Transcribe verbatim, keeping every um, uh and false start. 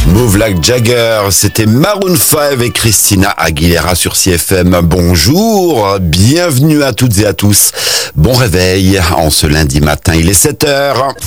Move Like Jagger, c'était Maroon cinq et Christina Aguilera sur C F M. Bonjour, bienvenue à toutes et à tous. Bon réveil en ce lundi matin, il est sept heures.